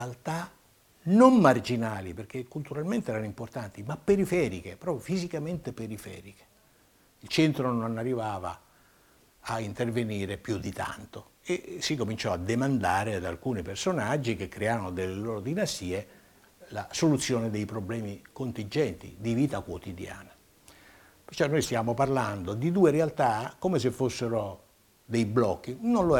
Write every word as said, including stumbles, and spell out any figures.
realtà non marginali, perché culturalmente erano importanti, ma periferiche, proprio fisicamente periferiche. Il centro non arrivava a intervenire più di tanto e si cominciò a demandare ad alcuni personaggi che crearono delle loro dinastie la soluzione dei problemi contingenti di vita quotidiana. Perciò noi stiamo parlando di due realtà come se fossero dei blocchi, non lo